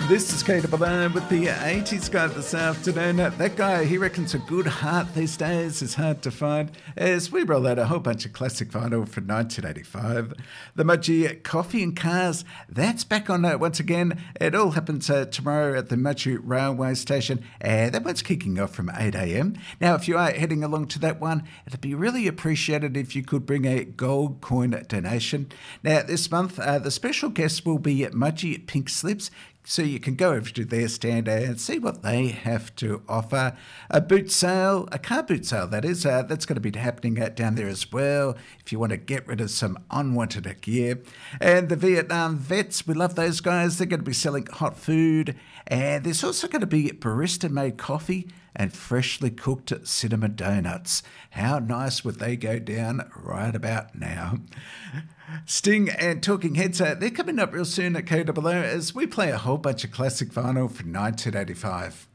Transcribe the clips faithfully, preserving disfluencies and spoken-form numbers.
This is K W R with the eighties guy this afternoon. That guy, he reckons a good heart these days is hard to find, as we roll out a whole bunch of classic vinyl from nineteen eighty-five. The Mudgee Coffee and Cars, that's back on uh, once again. It all happens uh, tomorrow at the Mudgee Railway Station. Uh, that one's kicking off from eight a.m. Now, if you are heading along to that one, it'd be really appreciated if you could bring a gold coin donation. Now, this month, uh, the special guest will be Mudgee Pink Slips. So you can go over to their stand and see what they have to offer. A boot sale, a car boot sale that is, uh, that's going to be happening uh, down there as well if you want to get rid of some unwanted gear. And the Vietnam Vets, we love those guys. They're going to be selling hot food. And there's also going to be barista-made coffee and freshly cooked cinnamon donuts. How nice would they go down right about now? Sting and Talking Heads, uh, they're coming up real soon at K W R as we play a whole bunch of classic vinyl from nineteen eighty-five.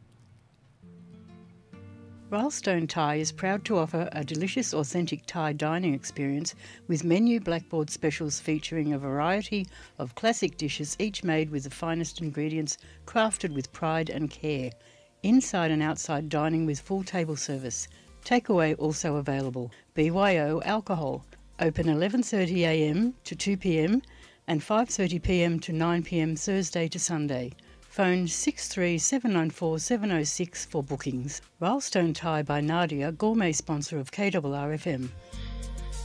Railstone Thai is proud to offer a delicious authentic Thai dining experience with menu blackboard specials featuring a variety of classic dishes, each made with the finest ingredients, crafted with pride and care. Inside and outside dining with full table service. Takeaway also available. B Y O alcohol. Open eleven thirty a m to two p m and five thirty p m to nine p m Thursday to Sunday. Phone six three seven nine four seven oh six for bookings. Railstone Thai by Nadia, gourmet sponsor of K W R F M.